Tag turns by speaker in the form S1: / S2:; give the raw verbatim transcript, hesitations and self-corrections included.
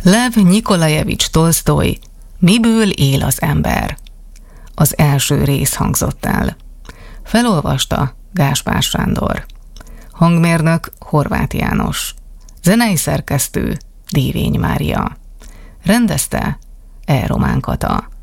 S1: Lev Nikolajevics Tolsztoj, Miből él az ember? Az első rész hangzott el. Felolvasta Gáspár Sándor. Hangmérnök Horváth János. Zenei szerkesztő Dévény Mária. Rendezte E. Román Kata.